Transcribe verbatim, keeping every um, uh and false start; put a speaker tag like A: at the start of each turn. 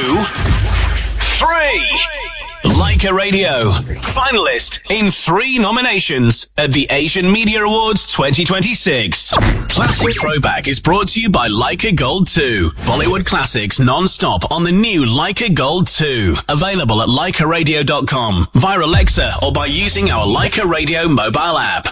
A: two, three. Leica Radio, finalist in three nominations at the Asian Media Awards twenty twenty-six. Classic Throwback is brought to you by Leica Gold two. Bollywood classics non-stop on the new Leica Gold two. Available at leica radio dot com, via Alexa, or by using our Leica Radio mobile app.